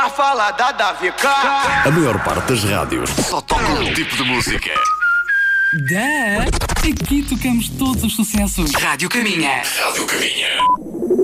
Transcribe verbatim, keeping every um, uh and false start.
A falar da Davi K. A maior parte das rádios só toca um tipo de música. Da, aqui tocamos todos os sucessos. Rádio Caminha. Rádio Caminha.